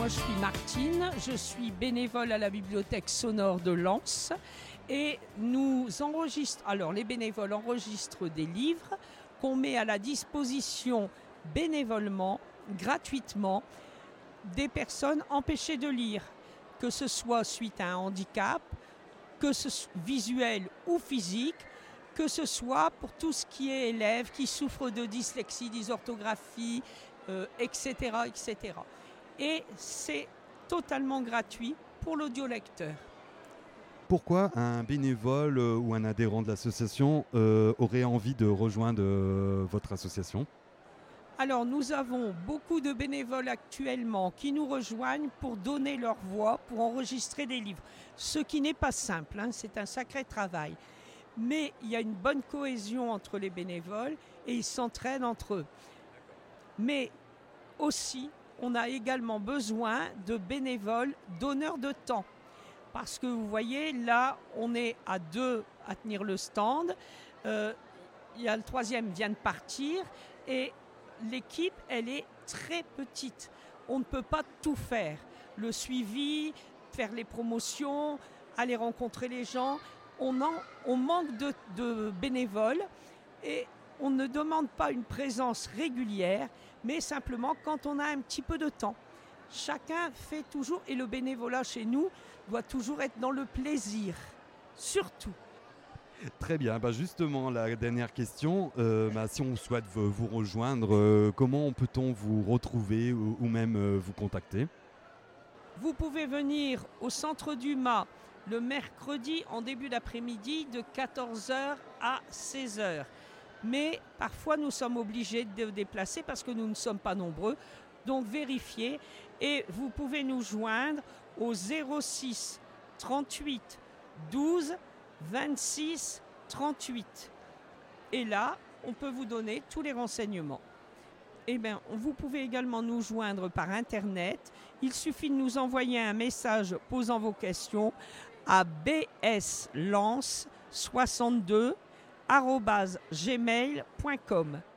moi je suis Martine, je suis bénévole à la bibliothèque sonore de Lens et les bénévoles enregistrent des livres qu'on met à la disposition bénévolement, gratuitement, des personnes empêchées de lire, que ce soit suite à un handicap, que ce soit visuel ou physique, que ce soit pour tout ce qui est élèves qui souffrent de dyslexie, dysorthographie, etc., etc. Et c'est totalement gratuit pour l'audiolecteur. Pourquoi un bénévole ou un adhérent de l'association aurait envie de rejoindre votre association ? Alors nous avons beaucoup de bénévoles actuellement qui nous rejoignent pour donner leur voix, pour enregistrer des livres. Ce qui n'est pas simple, c'est un sacré travail. Mais il y a une bonne cohésion entre les bénévoles et ils s'entraident entre eux. Mais aussi, on a également besoin de bénévoles donneurs de temps. Parce que vous voyez, là, on est à 2 à tenir le stand. Le troisième vient de partir et l'équipe, elle est très petite. On ne peut pas tout faire. Le suivi, faire les promotions, aller rencontrer les gens. On manque de bénévoles et on ne demande pas une présence régulière, mais simplement quand on a un petit peu de temps. Chacun fait toujours, et le bénévolat chez nous doit toujours être dans le plaisir, surtout. Très bien, justement la dernière question, si on souhaite vous rejoindre, comment peut-on vous retrouver ou même vous contacter ? Vous pouvez venir au centre du Mât le mercredi en début d'après-midi de 14h à 16h. Mais parfois nous sommes obligés de déplacer parce que nous ne sommes pas nombreux. Donc vérifiez et vous pouvez nous joindre au 06 38 12 26 38. Et là, on peut vous donner tous les renseignements. Vous pouvez également nous joindre par Internet. Il suffit de nous envoyer un message posant vos questions à bslance62@gmail.com.